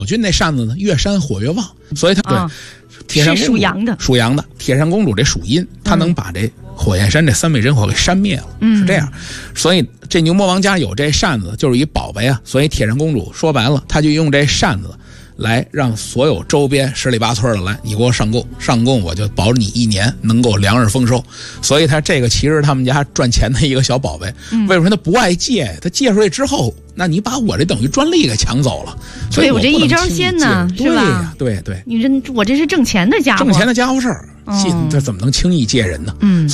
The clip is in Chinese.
君那扇子呢，越扇火越旺，所以他对铁扇公主是属阳的， 属阳的铁扇公主这属阴，她能把这火焰山这三昧真火给扇灭了，是这样。所以这牛魔王家有这扇子就是一宝贝啊，所以铁扇公主说白了，她就用这扇子来让所有周边十里八村的来，你给我上供，我就保你1年能够良日丰收。所以他这个其实他们家赚钱的一个小宝贝。为什么他不爱借？他借出去之后，那你把我这等于专利给抢走了。所以我这一招鲜呢，是吧？ 对， 我这是挣钱的家伙， 挣钱的家伙事儿，这怎么能轻易借人呢？